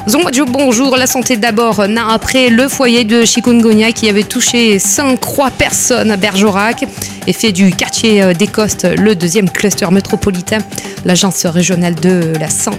Bonjour, la santé d'abord. Après le foyer de chikungunya qui avait touché 103 personnes à Bergerac et fait du quartier des Costes le deuxième cluster métropolitain, l'agence régionale de la santé